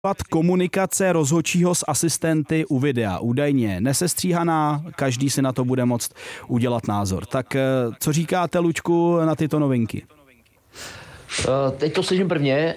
Komunikace rozhodčího s asistenty u videa. Údajně nesestříhaná, každý si na to bude moct udělat názor. Tak co říkáte, Luďku, na tyto novinky? Teď to slyším prvně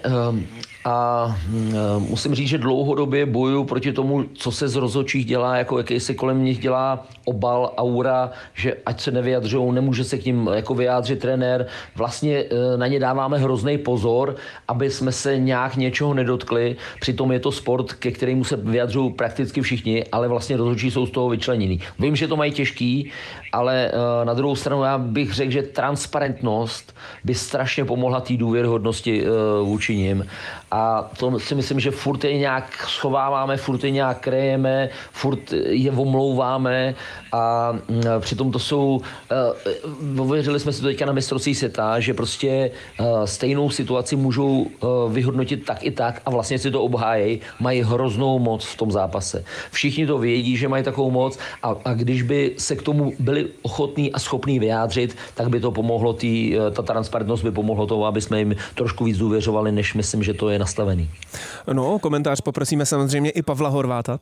a musím říct, že dlouhodobě bojuju proti tomu, co se z rozhodčích dělá, jako jaký se kolem nich dělá obal, aura, že ať se nevyjadřujou, nemůže se k ním jako vyjádřit trenér. Vlastně na ně dáváme hrozný pozor, aby jsme se nějak něčeho nedotkli. Přitom je to sport, ke kterému se vyjadřují prakticky všichni, ale vlastně rozhodčí jsou z toho vyčlenění. Vím, že to mají těžký, ale na druhou stranu já bych řekl, že transparentnost by strašně pomohla té důvěryhodnosti vůči nim. A to si myslím, že furt je nějak schováváme, furt je nějak krejeme, furt je omlouváme a přitom to jsou, ověřili jsme si to teďka na mistrovství světa, že prostě stejnou situaci můžou vyhodnotit tak i tak a vlastně si to obhájejí, mají hroznou moc v tom zápase. Všichni to vědí, že mají takovou moc a když by se k tomu byli ochotní a schopní vyjádřit, tak by to pomohlo, ta transparentnost by pomohlo tomu, aby jsme jim trošku víc důvěřovali, než myslím, že to je nastavený. No, komentář poprosíme samozřejmě i Pavla Horváta.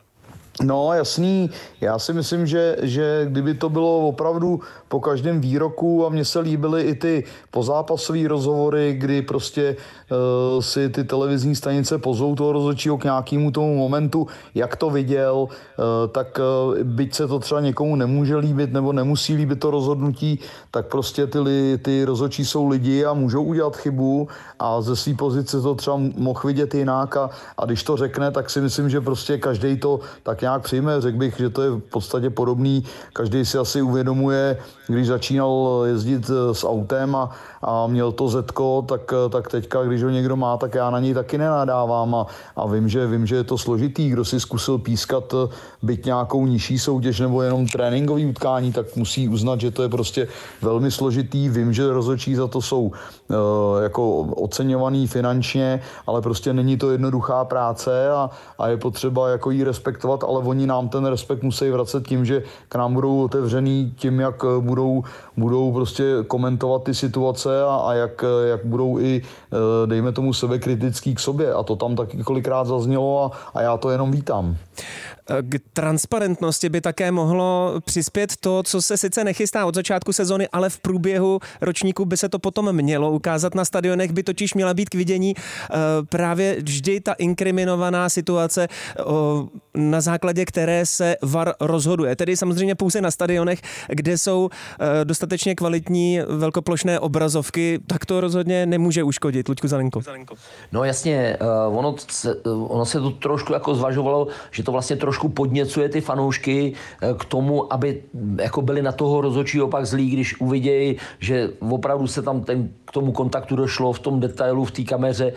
No jasný, já si myslím, že kdyby to bylo opravdu po každém výroku a mně se líbily i ty pozápasové rozhovory, kdy prostě si ty televizní stanice pozvou toho rozhodčího k nějakému tomu momentu, jak to viděl, tak byť se to třeba někomu nemůže líbit nebo nemusí líbit to rozhodnutí, tak prostě ty rozhodčí jsou lidi a můžou udělat chybu a ze své pozice to třeba mohl vidět jinak a když to řekne, tak si myslím, že prostě každej to tak nějak přijme. Řekl bych, že to je v podstatě podobný. Každý si asi uvědomuje, když začínal jezdit s autem a měl to zetko, tak teďka, když ho někdo má, tak já na něj taky nenadávám a vím, že je to složitý. Kdo si zkusil pískat byť nějakou nižší soutěž nebo jenom tréninkový utkání, tak musí uznat, že to je prostě velmi složitý. Vím, že rozhodčí za to jsou jako oceňovaný finančně, ale prostě není to jednoduchá práce a je potřeba jako jí respektovat, ale oni nám ten respekt musí vracet tím, že k nám budou otevřený tím, jak budou prostě komentovat ty situace a jak budou i, dejme tomu, sebekritický k sobě. A to tam taky kolikrát zaznělo a já to jenom vítám. K transparentnosti by také mohlo přispět to, co se sice nechystá od začátku sezony, ale v průběhu ročníku by se to potom mělo ukázat na stadionech, by totiž měla být k vidění právě vždy ta inkriminovaná situace, na základě které se VAR rozhoduje. Tedy samozřejmě pouze na stadionech, kde jsou dostatečně kvalitní velkoplošné obrazovky, tak to rozhodně nemůže uškodit. Luďku Zelenko. No jasně, ono se to trošku jako zvažovalo, že to vlastně trošku podněcuje ty fanoušky k tomu, aby jako byli na toho rozhodčího pak zlí, když uvidějí, že opravdu se tam k tomu kontaktu došlo v tom detailu, v té kameře,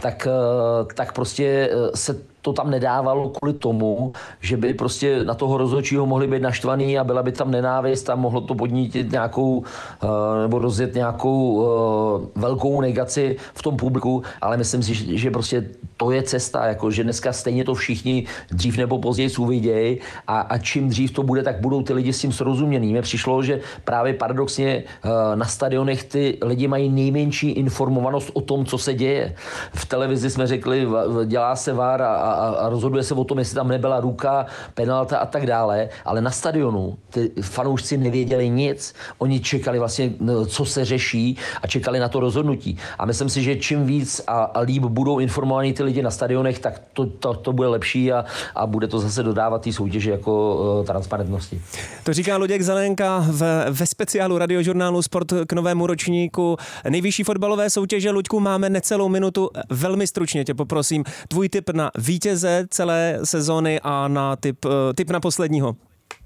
tak prostě se to tam nedávalo kvůli tomu, že by prostě na toho rozhodčího mohli být naštvaný a byla by tam nenávist a mohlo to podnítit nějakou nebo rozjet nějakou velkou negaci v tom publiku, ale myslím si, že prostě to je cesta, jako že dneska stejně to všichni dřív nebo později uvidějí a čím dřív to bude, tak budou ty lidi s tím srozuměný. Mně přišlo, že právě paradoxně na stadionech ty lidi mají nejmenší informovanost o tom, co se děje. V televizi jsme řekli, dělá se VAR a rozhoduje se o tom, jestli tam nebyla ruka, penalta a tak dále, ale na stadionu ty fanoušci nevěděli nic, oni čekali vlastně, co se řeší a čekali na to rozhodnutí. A myslím si, že čím víc a líp budou informovaní ty lidi na stadionech, tak to bude lepší a bude to zase dodávat té soutěži jako transparentnosti. To říká Luděk Zelenka ve speciálu Radiožurnálu Sport k novému ročníku nejvyšší fotbalové soutěže. Luďku, máme necelou minutu, velmi stručně tě poprosím, tvůj tip na vítěze celé sezony a na tip na posledního.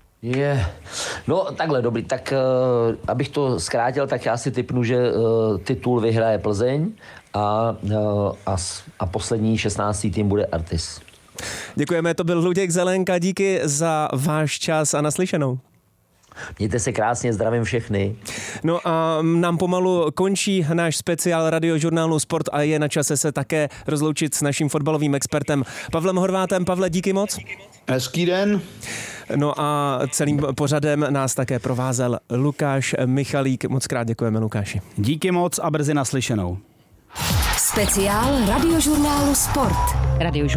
No takhle, dobrý, tak abych to zkrátil, tak já si tipnu, že titul vyhraje Plzeň a poslední 16. tým bude Artis. Děkujeme, to byl Luděk Zelenka, díky za váš čas a naslyšenou. Mějte se krásně, zdravím všechny. No a nám pomalu končí náš speciál Radiožurnálu Sport a je na čase se také rozloučit s naším fotbalovým expertem Pavlem Horvátem. Pavle, díky moc. Hezký den. No a celým pořadem nás také provázel Lukáš Michalík. Moc krát děkujeme, Lukáši. Díky moc a brzy naslyšenou. Speciál Radiožurnálu Sport.